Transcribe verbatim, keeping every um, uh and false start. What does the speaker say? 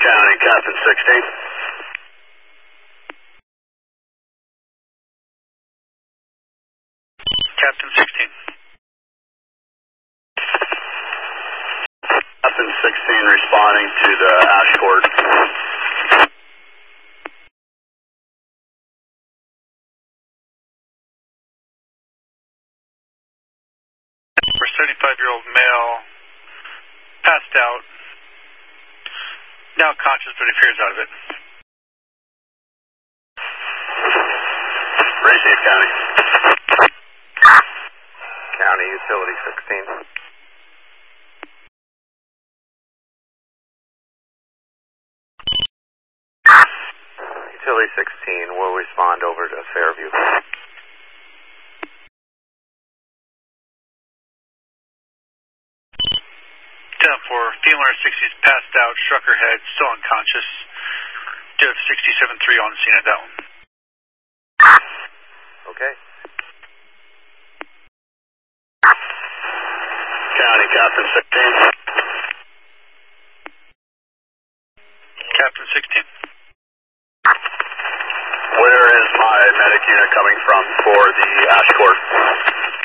County, Captain sixteen. Captain sixteen. Captain sixteen responding to the Ash Court. For seventy-five-year-old male, passed out, now conscious but appears out of it. Receive, County. County, Utility sixteen. Utility sixteen will respond over to Fairview. ten four, female under sixties, passed out, struck her head, still unconscious. D F sixty-seven three on scene at that one. Okay. County, Captain sixteen. Captain sixteen. Where is my medic unit coming from for the Ash Court?